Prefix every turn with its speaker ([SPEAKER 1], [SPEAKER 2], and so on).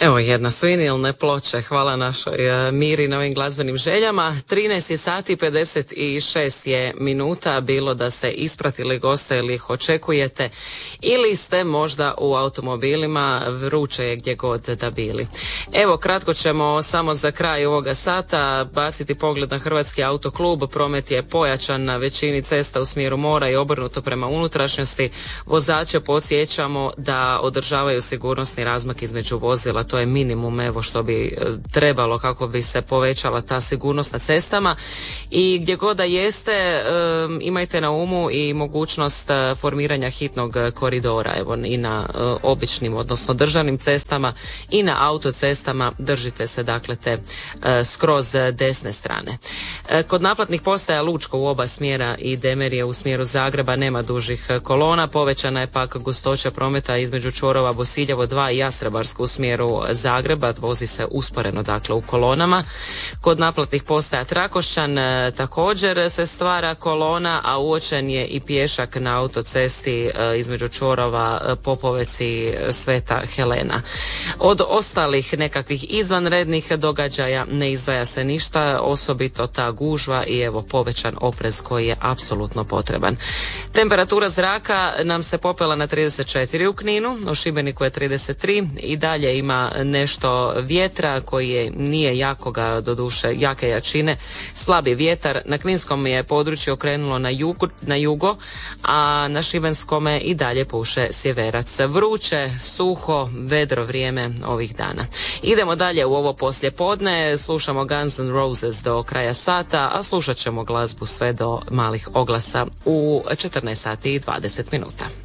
[SPEAKER 1] Evo jedna su vinilne ploče, hvala našoj Miri na ovim glazbenim željama. 13 sati 56 je minuta, bilo da ste ispratili goste ili ih očekujete ili ste možda u automobilima, vruće je gdje god da bili. Evo kratko ćemo samo za kraj ovoga sata baciti pogled na Hrvatski autoklub. Promet je pojačan na većini cesta u smjeru mora i obrnuto prema unutrašnjosti. Vozače podsjećamo da održavaju sigurnosni razmak između vozila. To je minimum evo što bi trebalo kako bi se povećala ta sigurnost na cestama i gdje god da jeste imajte na umu i mogućnost formiranja hitnog koridora evo i na običnim odnosno državnim cestama i na autocestama držite se dakle te skroz desne strane. Kod naplatnih postaja Lučko u oba smjera i Demerije u smjeru Zagreba nema dužih kolona, povećana je pak gustoća prometa između čvorova Bosiljevo 2 i Jastrebarsko u smjeru Zagreba, vozi se usporeno dakle u kolonama. Kod naplatnih postaja Trakošćan također se stvara kolona, a uočen je i pješak na autocesti između čvorova Popovec i Sveta Helena. Od ostalih nekakvih izvanrednih događaja ne izdvaja se ništa, osobito ta gužva i evo povećan oprez koji je apsolutno potreban. Temperatura zraka nam se popela na 34 u Kninu, u Šibeniku je 33 i dalje ima nešto vjetra koji nije jakoga, doduše jake jačine, slabi vjetar. Na kninskom je područje okrenulo na jugo, a na šibenskome i dalje puše sjeverac. Vruće, suho, vedro vrijeme ovih dana. Idemo dalje u ovo poslijepodne, slušamo Guns N' Roses do kraja sata, a slušat ćemo glazbu sve do malih oglasa u 14 sati i 20 minuta.